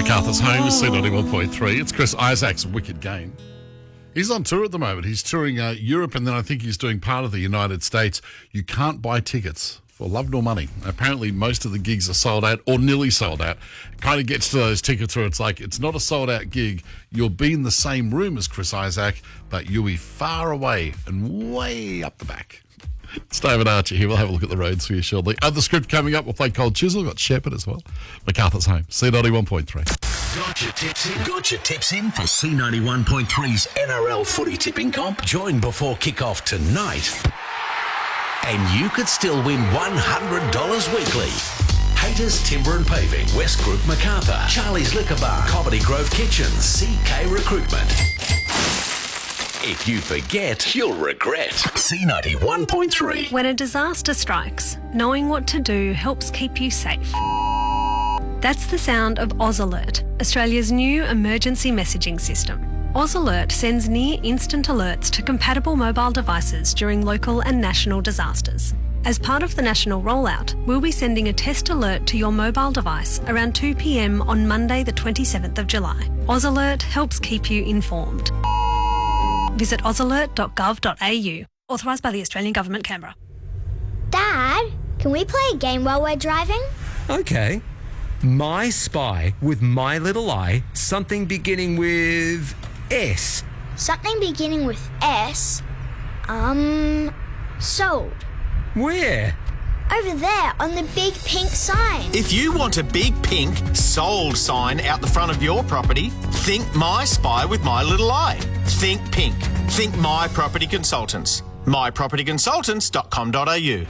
MacArthur's Home, C91.3. It's Chris Isaac's Wicked Game. He's on tour at the moment. He's touring Europe, and then I think he's doing part of the United States. You can't buy tickets for love nor money. Apparently, most of the gigs are sold out or nearly sold out. It kind of gets to those tickets where it's like, it's not a sold-out gig. You'll be in the same room as Chris Isaak, but you'll be far away and way up the back. It's David Archer here. We'll have a look at the roads for you shortly. Other script coming up, we'll play Cold Chisel. We've got Shepherd as well. MacArthur's Home, C91.3. Got your tips in? Got your tips in for C91.3's NRL footy tipping comp? Join before kick-off tonight, and you could still win $100 weekly. Haters Timber and Paving, West Group MacArthur, Charlie's Liquor Bar, Comedy Grove Kitchens, CK Recruitment. If you forget, you'll regret. C91.3. When a disaster strikes, knowing what to do helps keep you safe. That's the sound of Oz Alert, Australia's new emergency messaging system. Oz Alert sends near-instant alerts to compatible mobile devices during local and national disasters. As part of the national rollout, we'll be sending a test alert to your mobile device around 2 p.m. on Monday the 27th of July. Oz Alert helps keep you informed. Visit ozalert.gov.au. Authorised by the Australian Government, Canberra. Dad, can we play a game while we're driving? Okay. My Spy with My Little Eye, something beginning with S. Something beginning with S? Sold. Where? Over there on the big pink sign. If you want a big pink sold sign out the front of your property, think My Spy with My Little Eye. Think pink. Think My Property Consultants. mypropertyconsultants.com.au.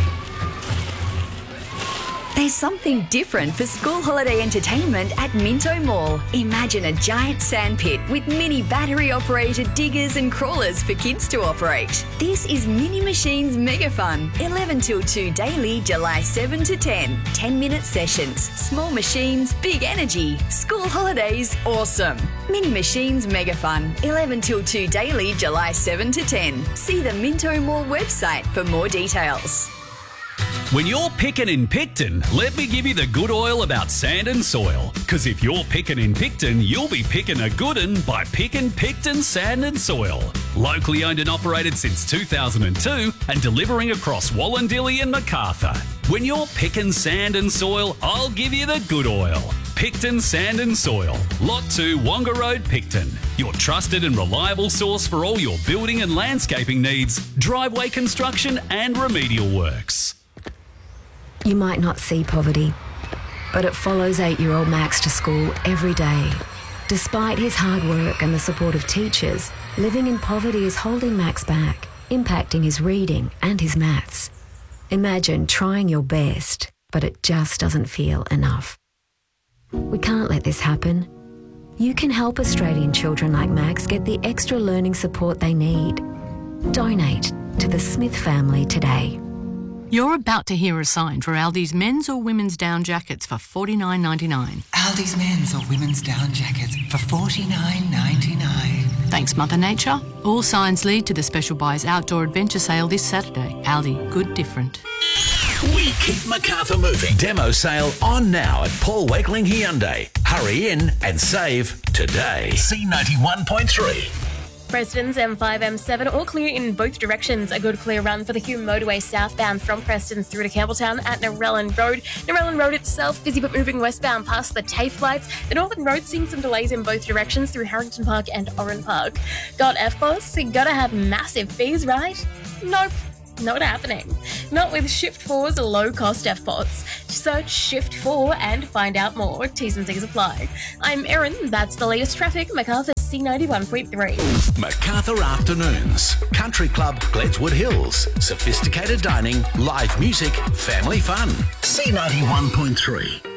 There's something different for school holiday entertainment at Minto Mall. Imagine a giant sandpit with mini battery-operated diggers and crawlers for kids to operate. This is Mini Machines Mega Fun. 11 till 2 daily, July 7 to 10. 10-minute sessions. Small machines, big energy. School holidays, awesome. Mini Machines Mega Fun. 11 till 2 daily, July 7 to 10. See the Minto Mall website for more details. When you're picking in Picton, let me give you the good oil about sand and soil. Because if you're picking in Picton, you'll be picking a good un by picking Picton Sand and Soil. Locally owned and operated since 2002 and delivering across Wallandilly and MacArthur. When you're picking sand and soil, I'll give you the good oil. Picton Sand and Soil, Lot 2, Wonga Road, Picton. Your trusted and reliable source for all your building and landscaping needs, driveway construction and remedial works. You might not see poverty, but it follows 8-year-old Max to school every day. Despite his hard work and the support of teachers, living in poverty is holding Max back, impacting his reading and his maths. Imagine trying your best, but it just doesn't feel enough. We can't let this happen. You can help Australian children like Max get the extra learning support they need. Donate to the Smith family today. You're about to hear a sign for Aldi's men's or women's down jackets for $49.99. Aldi's men's or women's down jackets for $49.99. Thanks, Mother Nature. All signs lead to the Special Buys Outdoor Adventure Sale this Saturday. Aldi, good different. We keep MacArthur moving. Demo sale on now at Paul Wakeling Hyundai. Hurry in and save today. C91.3. Preston's M5, M7, all clear in both directions. A good clear run for the Hume Motorway southbound from Preston's through to Campbelltown at Narellan Road. Narellan Road itself busy but moving westbound past the TAFE lights. The Northern Road seeing some delays in both directions through Harrington Park and Oran Park. Got FBOS? You gotta have massive fees, right? Nope. Not happening. Not with Shift 4's low-cost FBOTs. Search Shift 4 and find out more. T's and C's apply. I'm Erin. That's the latest traffic. MacArthur C91.3. MacArthur Afternoons. Country Club, Gledswood Hills. Sophisticated dining, live music, family fun. C91.3.